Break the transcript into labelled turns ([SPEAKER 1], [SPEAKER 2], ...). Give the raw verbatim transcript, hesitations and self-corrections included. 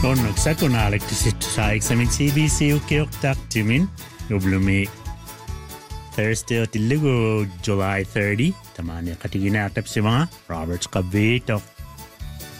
[SPEAKER 1] Onneksi kunaalektisit saiksamin C B C ukioktaktimin nublumi Thursday o tilugo July thirtieth tamani katigina tapsi mga Roberts Kabito